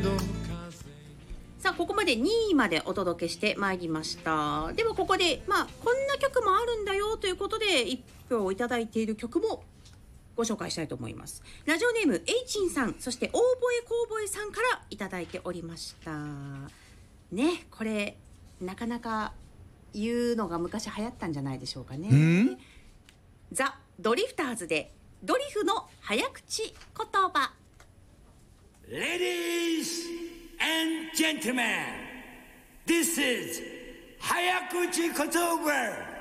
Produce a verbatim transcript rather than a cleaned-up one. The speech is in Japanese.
さあここまでにいまでお届けしてまいりました。ではここでまあこんな曲もあるんだよということで一票いただいている曲もご紹介したいと思います。ラジオネームエイチンさん、そして大ボエコーボエさんからいただいておりましたね。これなかなか言うのが昔流行ったんじゃないでしょうかね。ザ・ドリフターズでドリフの早口言葉。 Ladies and gentlemen, this is 早口言葉。